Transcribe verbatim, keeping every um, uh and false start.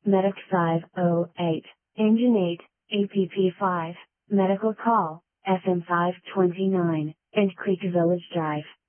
Medic five oh eight, Engine eight, A P P five, Medical Call, F M five twenty-nine, and Creek Village Drive.